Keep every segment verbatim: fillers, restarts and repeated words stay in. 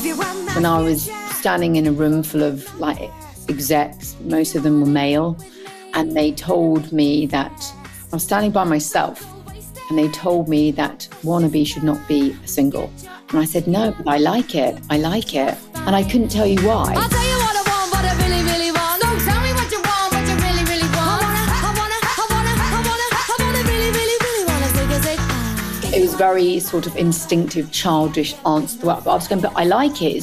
When I was standing in a room full of like execs, most of them were male, and they told me that I was standing by myself, and they told me that Wannabe should not be a single. And I said, no, but I like it, I like it. And I couldn't tell you why. I'll tell you what I want, what I really, really want. Don't tell me what you want, what you really, really want. I wanna, I wanna, I wanna, I wanna, I wanna really, really, really wanna take a take. It was very sort of instinctive, childish answer to that. But I was going, but I like it.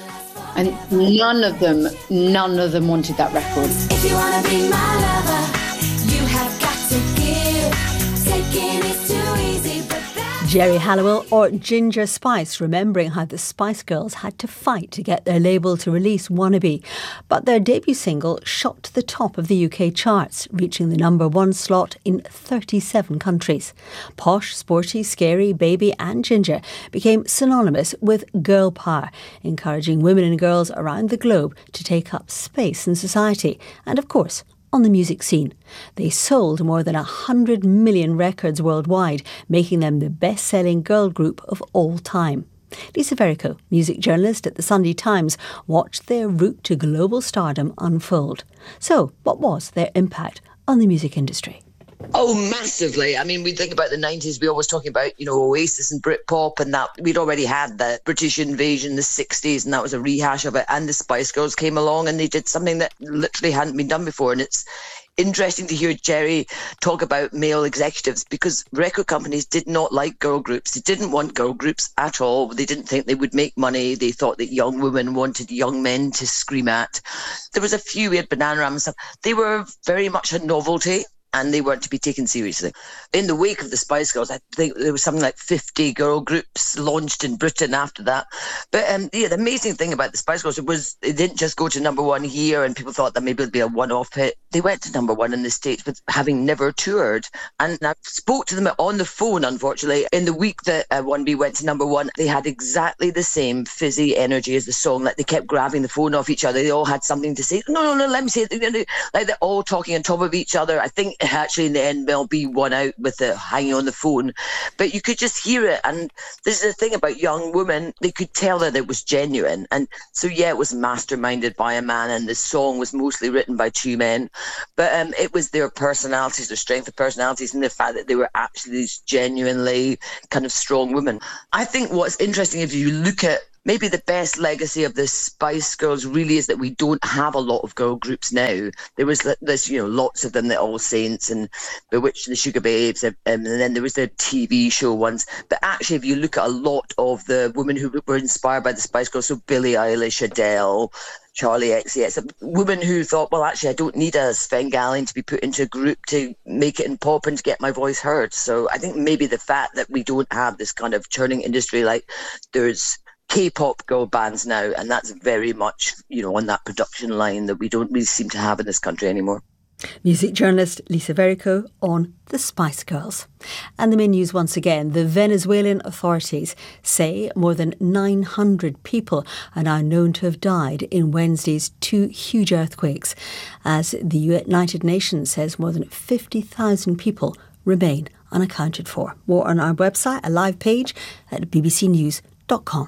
And none of them, none of them wanted that record. If you wanna be my lover, you have got to give. Taking is too easy, but that... Geri Halliwell or Ginger Spice, remembering how the Spice Girls had to fight to get their label to release Wannabe. But their debut single shot to the top of the U K charts, reaching the number one slot in thirty-seven countries. Posh, sporty, scary, baby and ginger became synonymous with girl power, encouraging women and girls around the globe to take up space in society and, of course, on the music scene. They sold more than one hundred million records worldwide, making them the best-selling girl group of all time. Lisa Verrico, music journalist at the Sunday Times, watched their route to global stardom unfold. So, what was their impact on the music industry? Oh, massively. I mean, we think about the nineties, we're always talking about, you know, Oasis and Britpop, and that we'd already had the British invasion in the sixties, and that was a rehash of it. And the Spice Girls came along and they did something that literally hadn't been done before. And it's interesting to hear Geri talk about male executives, because record companies did not like girl groups. They didn't want girl groups at all. They didn't think they would make money. They thought that young women wanted young men to scream at. There was a few weird Bananarama and stuff. They were very much a novelty, and they weren't to be taken seriously. In the wake of the Spice Girls, I think there was something like fifty girl groups launched in Britain after that. But um, yeah, the amazing thing about the Spice Girls was they didn't just go to number one here and people thought that maybe it'd be a one-off hit. They went to number one in the States, but having never toured. And I spoke to them on the phone, unfortunately. In the week that uh, Wannabe went to number one, they had exactly the same fizzy energy as the song. Like they kept grabbing the phone off each other. They all had something to say. No, no, no, let me say it. Like they're all talking on top of each other. I think actually in the end Mel B won out with it hanging on the phone, but you could just hear it. And this is the thing about young women, they could tell that it was genuine. And so yeah, it was masterminded by a man, and the song was mostly written by two men, but um, it was their personalities, their strength of personalities, and the fact that they were actually these genuinely kind of strong women. I think what's interesting, if you look at maybe the best legacy of the Spice Girls really is that we don't have a lot of girl groups now. There was this, you know, lots of them, the All Saints and Bewitched and the Sugar Babes, um, and then there was the T V show ones. But actually, if you look at a lot of the women who were inspired by the Spice Girls, so Billie Eilish, Adele, Charlie X C X, women who thought, well, actually, I don't need a Svengali to be put into a group to make it in pop and to get my voice heard. So I think maybe the fact that we don't have this kind of churning industry, like there's K-pop girl bands now, and that's very much, you know, on that production line that we don't really seem to have in this country anymore. Music journalist Lisa Verrico on the Spice Girls. And the main news once again. The Venezuelan authorities say more than nine hundred people are now known to have died in Wednesday's two huge earthquakes, as the United Nations says more than fifty thousand people remain unaccounted for. More on our website, a live page at b b c news dot com.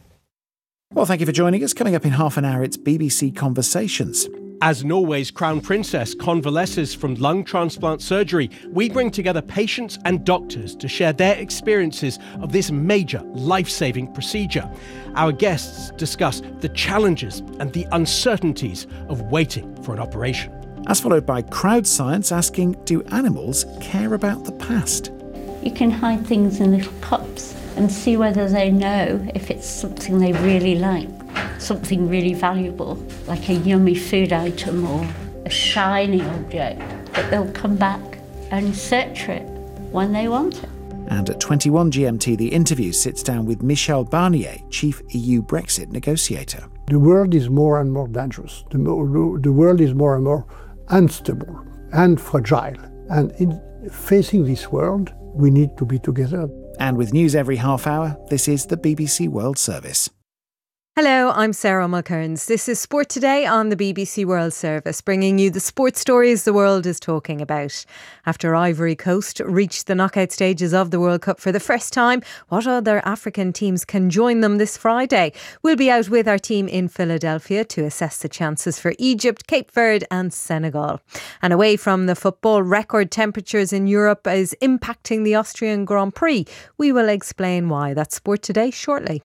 Well, thank you for joining us. Coming up in half an hour, it's B B C Conversations. As Norway's Crown Princess convalesces from lung transplant surgery, we bring together patients and doctors to share their experiences of this major life-saving procedure. Our guests discuss the challenges and the uncertainties of waiting for an operation. As followed by Crowd Science asking, do animals care about the past? You can hide things in little cups and see whether they know if it's something they really like, something really valuable, like a yummy food item or a shiny object, but they'll come back and search for it when they want it. And at twenty-one G M T, The Interview sits down with Michel Barnier, Chief E U Brexit negotiator. The world is more and more dangerous. The, more, the world is more and more unstable and fragile. And in facing this world, we need to be together. And with news every half hour, this is the B B C World Service. Hello, I'm Sarah Mulcairns. This is Sport Today on the B B C World Service, bringing you the sports stories the world is talking about. After Ivory Coast reached the knockout stages of the World Cup for the first time, what other African teams can join them this Friday? We'll be out with our team in Philadelphia to assess the chances for Egypt, Cape Verde and Senegal. And away from the football, record temperatures in Europe is impacting the Austrian Grand Prix. We will explain why. That's Sport Today shortly.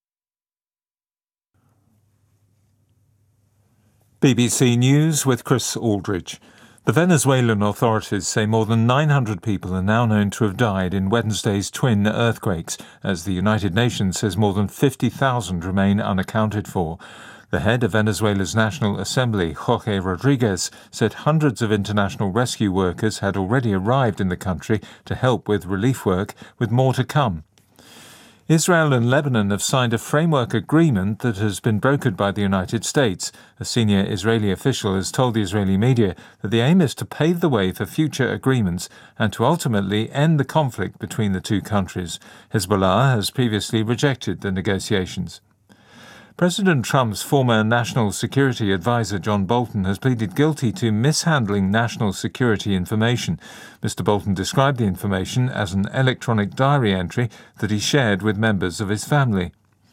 B B C News with Chris Aldridge. The Venezuelan authorities say more than nine hundred people are now known to have died in Wednesday's twin earthquakes, as the United Nations says more than fifty thousand remain unaccounted for. The head of Venezuela's National Assembly, Jorge Rodriguez, said hundreds of international rescue workers had already arrived in the country to help with relief work, with more to come. Israel and Lebanon have signed a framework agreement that has been brokered by the United States. A senior Israeli official has told the Israeli media that the aim is to pave the way for future agreements and to ultimately end the conflict between the two countries. Hezbollah has previously rejected the negotiations. President Trump's former National Security Advisor John Bolton has pleaded guilty to mishandling national security information. Mister Bolton described the information as an electronic diary entry that he shared with members of his family.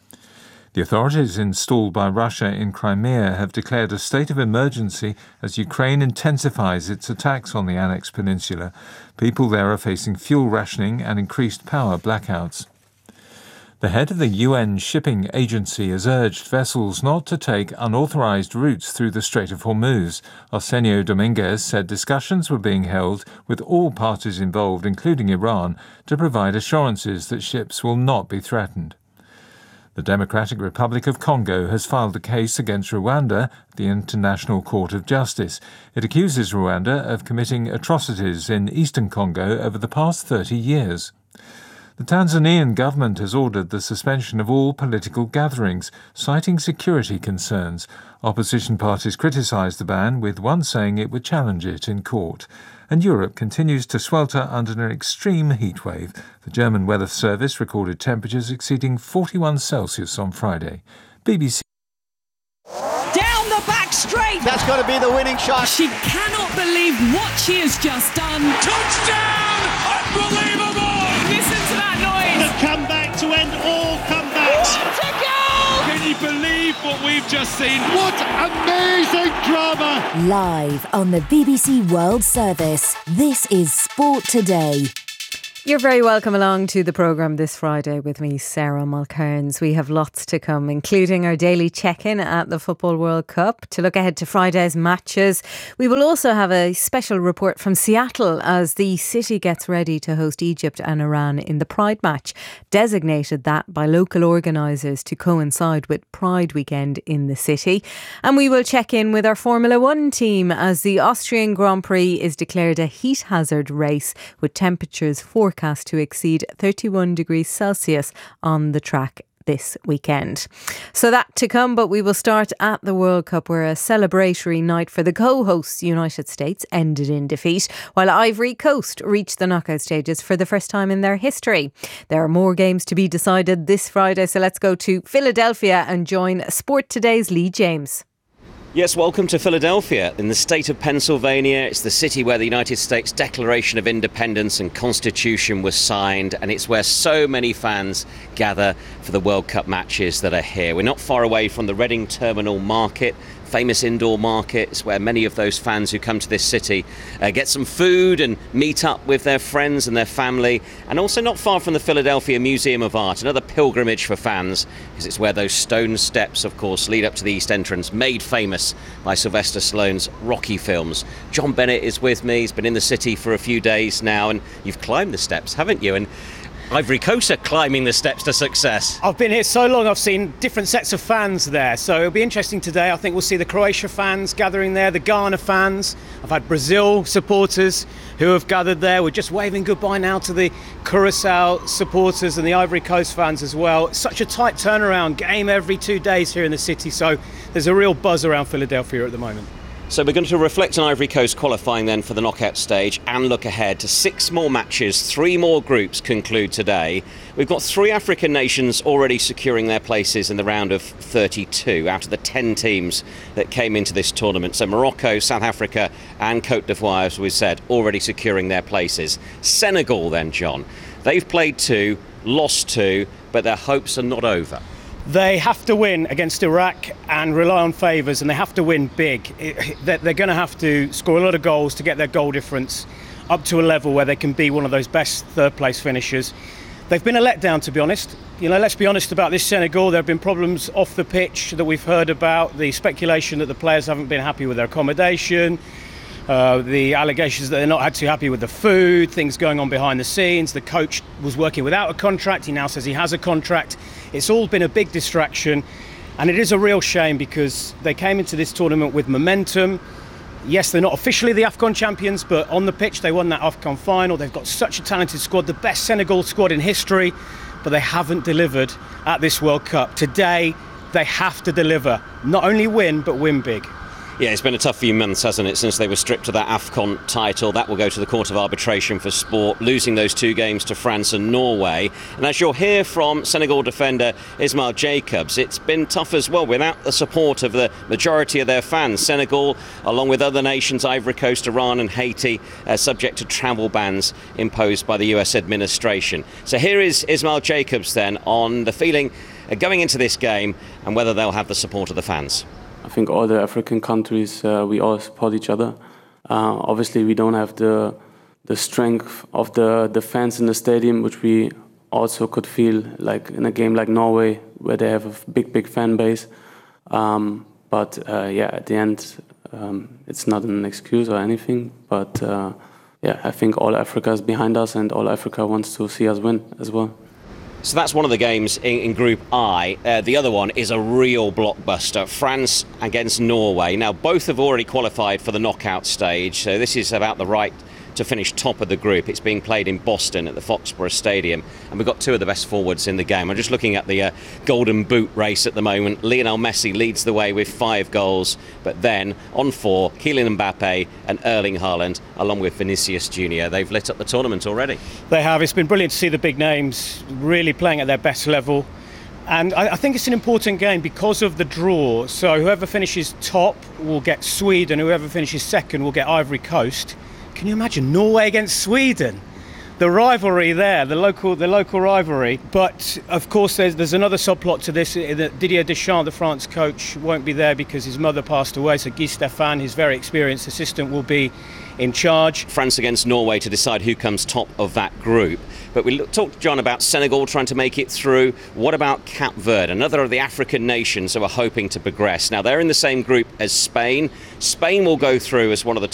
The authorities installed by Russia in Crimea have declared a state of emergency as Ukraine intensifies its attacks on the annexed peninsula. People there are facing fuel rationing and increased power blackouts. The head of the U N Shipping Agency has urged vessels not to take unauthorized routes through the Strait of Hormuz. Arsenio Dominguez said discussions were being held with all parties involved, including Iran, to provide assurances that ships will not be threatened. The Democratic Republic of Congo has filed a case against Rwanda at the International Court of Justice. It accuses Rwanda of committing atrocities in eastern Congo over the past thirty years. The Tanzanian government has ordered the suspension of all political gatherings, citing security concerns. Opposition parties criticised the ban, with one saying it would challenge it in court. And Europe continues to swelter under an extreme heatwave. The German Weather Service recorded temperatures exceeding forty-one Celsius on Friday. B B C. Down the back straight! That's got to be the winning shot. She cannot believe what she has just done. Touchdown! Unbelievable! Listen to that noise! The comeback to end all comebacks. What a goal! Can you believe what we've just seen? What amazing drama! Live on the B B C World Service, this is Sport Today. You're very welcome along to the programme this Friday with me, Sarah Mulcairns. We have lots to come, including our daily check-in at the Football World Cup to look ahead to Friday's matches. We will also have a special report from Seattle as the city gets ready to host Egypt and Iran in the Pride match, designated that by local organisers to coincide with Pride weekend in the city. And we will check in with our Formula One team as the Austrian Grand Prix is declared a heat hazard race with temperatures forecast to exceed thirty-one degrees Celsius on the track this weekend. So that to come, but we will start at the World Cup, where a celebratory night for the co-hosts United States ended in defeat, while Ivory Coast reached the knockout stages for the first time in their history. There are more games to be decided this Friday, so let's go to Philadelphia and join Sport Today's Lee James. Yes, welcome to Philadelphia in the state of Pennsylvania. It's the city where the United States Declaration of Independence and Constitution was signed, and it's where so many fans gather for the World Cup matches that are here. We're not far away from the Reading Terminal Market, famous indoor markets where many of those fans who come to this city uh, get some food and meet up with their friends and their family, and also not far from the Philadelphia Museum of Art, another pilgrimage for fans, because it's where those stone steps, of course, lead up to the East Entrance, made famous by Sylvester Stallone's Rocky films. John Bennett is with me. He's been in the city for a few days now, and you've climbed the steps, haven't you? And Ivory Coast are climbing the steps to success. I've been here so long, I've seen different sets of fans there, so it'll be interesting today. I think we'll see the Croatia fans gathering there, the Ghana fans. I've had Brazil supporters who have gathered there. We're just waving goodbye now to the Curacao supporters and the Ivory Coast fans as well. It's such a tight turnaround, game every two days here in the city, so there's a real buzz around Philadelphia at the moment. So we're going to reflect on Ivory Coast qualifying then for the knockout stage and look ahead to six more matches. Three more groups conclude today. We've got three African nations already securing their places in the round of thirty-two out of the ten teams that came into this tournament. So Morocco, South Africa and Cote d'Ivoire, as we said, already securing their places. Senegal then, John. They've played two, lost two, but their hopes are not over. They have to win against Iraq and rely on favours, and they have to win big. They're going to have to score a lot of goals to get their goal difference up to a level where they can be one of those best third-place finishers. They've been a letdown, to be honest. You know, let's be honest about this Senegal. There have been problems off the pitch that we've heard about, the speculation that the players haven't been happy with their accommodation, uh, the allegations that they're not actually happy with the food, things going on behind the scenes. The coach was working without a contract. He now says he has a contract. It's all been a big distraction, and it is a real shame because they came into this tournament with momentum. Yes, they're not officially the AFCON champions, but on the pitch they won that AFCON final. They've got such a talented squad, the best Senegal squad in history, but they haven't delivered at this World Cup. Today, they have to deliver. Not only win, but win big. Yeah, it's been a tough few months, hasn't it, since they were stripped of that AFCON title. That will go to the Court of Arbitration for Sport, losing those two games to France and Norway. And as you'll hear from Senegal defender Ismail Jacobs, it's been tough as well without the support of the majority of their fans. Senegal, along with other nations, Ivory Coast, Iran and Haiti, are subject to travel bans imposed by the U S administration. So here is Ismail Jacobs then on the feeling going into this game and whether they'll have the support of the fans. I think all the African countries, uh, we all support each other. Uh, obviously, we don't have the the strength of the, the fans in the stadium, which we also could feel like in a game like Norway, where they have a big, big fan base. Um, but uh, yeah, at the end, um, it's not an excuse or anything. But uh, yeah, I think all Africa is behind us, and all Africa wants to see us win as well. So that's one of the games in, in Group I. Uh, the other one is a real blockbuster, France against Norway. Now, both have already qualified for the knockout stage, so this is about the right to finish top of the group. It's being played in Boston at the Foxborough Stadium, and we've got two of the best forwards in the game. I'm just looking at the uh, Golden Boot race at the moment. Lionel Messi leads the way with five goals, but then on four, Kylian Mbappe and Erling Haaland, along with Vinicius Junior They've lit up the tournament already. They have. It's been brilliant to see the big names really playing at their best level. And I, I think it's an important game because of the draw. So whoever finishes top will get Sweden, whoever finishes second will get Ivory Coast. Can you imagine Norway against Sweden? The rivalry there, the local the local rivalry. But of course there's there's another subplot to this. Didier Deschamps, the France coach, won't be there because his mother passed away. So Guy Stéphane, his very experienced assistant, will be in charge. France against Norway to decide who comes top of that group. But we talked, John, about Senegal trying to make it through. What about Cape Verde, another of the African nations who are hoping to progress? Now, they're in the same group as Spain. Spain will go through as one of the